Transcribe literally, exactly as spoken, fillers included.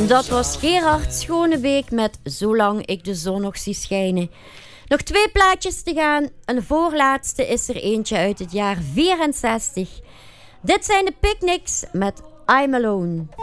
Dat was Gerard Schonebeek met Zolang ik de zon nog zie schijnen. Nog twee plaatjes te gaan. Een voorlaatste is er eentje uit het jaar vierenzestig. Dit zijn de Picnics met I'm Alone.